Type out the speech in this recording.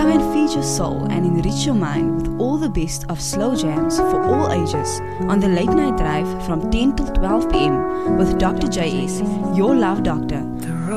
Come and feed your soul and enrich your mind with all the best of slow jams for all ages on the Late Night Drive from 10 till 12 p.m. with Dr. JS, your love doctor.